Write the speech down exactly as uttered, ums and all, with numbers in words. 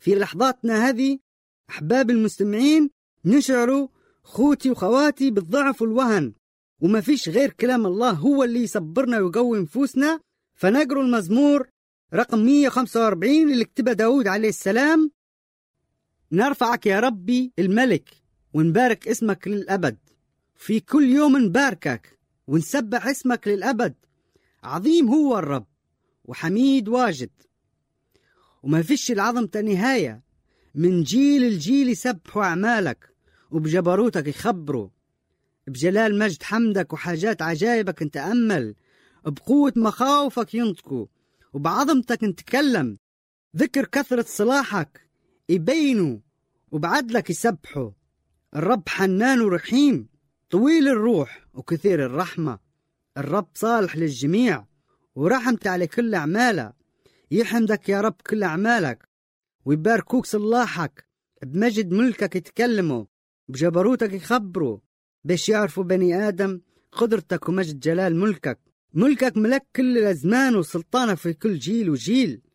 في لحظاتنا هذه أحباب المستمعين نشعر خوتي وخواتي بالضعف والوهن، وما فيش غير كلام الله هو اللي يصبرنا ويقوي نفوسنا. فنقرأ المزمور رقم مئة وخمسة وأربعين اللي كتبه داود عليه السلام: نرفعك يا ربي الملك ونبارك اسمك للأبد، في كل يوم نباركك ونسبح اسمك للأبد. عظيم هو الرب وحميد واجد، وما فيش العظمة نهاية، من جيل الجيل يسبحوا أعمالك وبجبروتك يخبروا، بجلال مجد حمدك وحاجات عجائبك نتأمل، بقوة مخاوفك ينطقوا وبعظمتك نتكلم، ذكر كثرة صلاحك يبينوا وبعدلك يسبحوا. الرب حنان ورحيم طويل الروح وكثير الرحمة، الرب صالح للجميع ورحمت على كل أعماله. يحمدك يا رب كل أعمالك ويباركوك صلاحك، بمجد ملكك يتكلموا، بجبروتك يخبروا، باش يعرفوا بني آدم قدرتك ومجد جلال ملكك. ملكك ملك كل الأزمان وسلطانك في كل جيل وجيل.